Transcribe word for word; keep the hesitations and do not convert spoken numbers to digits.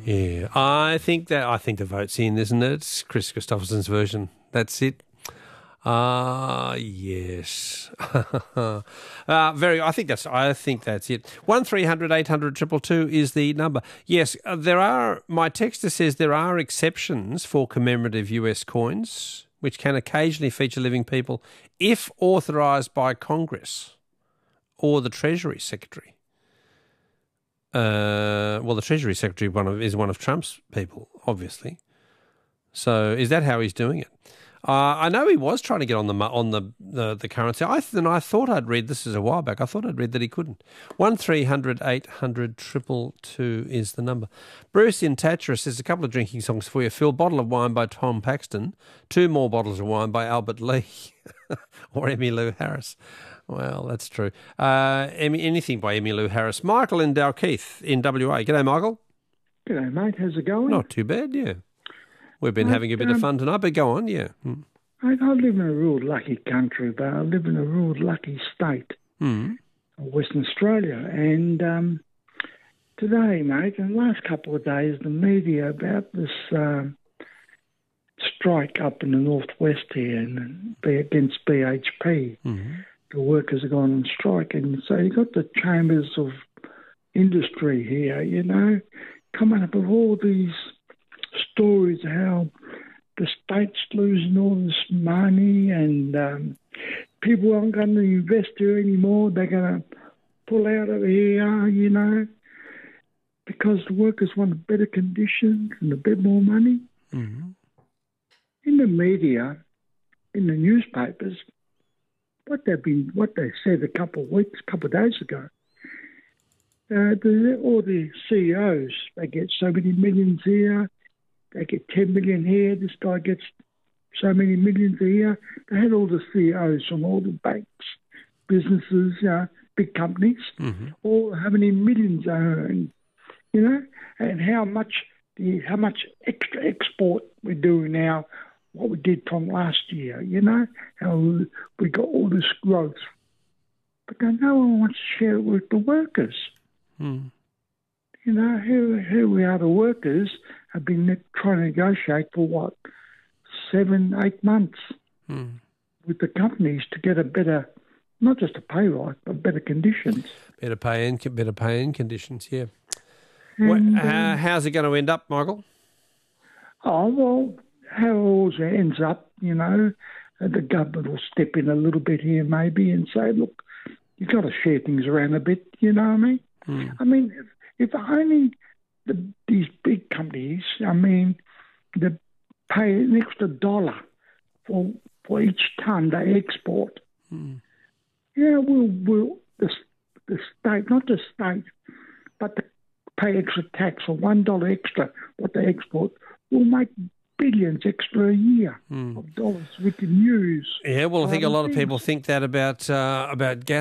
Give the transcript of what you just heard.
Yeah, I think that I think the vote's in, isn't it? It's Chris Christopherson's version. That's it. Ah, uh, yes. uh, very. I think that's. I think that's it. One three hundred eight hundred triple two is the number. Yes, uh, there are. My texter says there are exceptions for commemorative U S coins, which can occasionally feature living people, if authorised by Congress or the Treasury Secretary. Uh, well, the Treasury Secretary one of, is one of Trump's people, obviously. So is that how he's doing it? Uh, I know he was trying to get on the on the the, the currency. I th- and I thought I'd read, this is a while back, I thought I'd read that he couldn't. One three hundred eight hundred triple two is the number. Bruce in Tatchera says a couple of drinking songs for you. Phil, Bottle of Wine by Tom Paxton. Two more bottles of wine by Albert Lee or Emmylou Harris. Well, that's true. Uh, Emmy, anything by Emmylou Harris. Michael in Dalkeith in W A. G'day, Michael. G'day, mate. How's it going? Not too bad, yeah. We've been mate, having a bit um, of fun tonight, but go on, yeah. Hmm. Mate, I live in a real lucky country, but I live in a real lucky state, hmm. Western Australia. And um, today, mate, in the last couple of days, the media about this uh, strike up in the northwest here and against B H P. Mm-hmm. The workers have gone on strike, and so you've got the chambers of industry here, you know, coming up with all these stories of how the state's losing all this money and um, people aren't going to invest here anymore. They're going to pull out of here, you know, because the workers want better conditions and a bit more money. Mm-hmm. In the media, in the newspapers, what they've been, what they said a couple of weeks, a couple of days ago, uh, the, all the C E Os, they get so many millions here, they get ten million here, this guy gets so many millions a year. They had all the C E Os from all the banks, businesses, uh, big companies, mm-hmm. all how many millions they earn, you know, and how much the how much extra export we're doing now, what we did from last year, you know, how we got all this growth. But then no one wants to share it with the workers. Mm. You know, here, here we are, the workers have been trying to negotiate for, what, seven, eight months mm. with the companies to get a better, not just a pay rise, but better conditions. Better pay and better pay and conditions, yeah. And, what, how, um, how's it going to end up, Michael? Oh, well, how it all ends up, you know, the government will step in a little bit here maybe and say, look, you've got to share things around a bit, you know what I mean? Mm. I mean, if, if only the, these big companies, I mean, they pay an extra dollar for for each ton they export. Mm. Yeah, we'll, we'll the, the state, not the state, but the pay extra tax for one dollar extra what they export will make billions extra a year mm. of dollars we can use. Yeah, well, I think a lot of things. people think that about uh, about gas.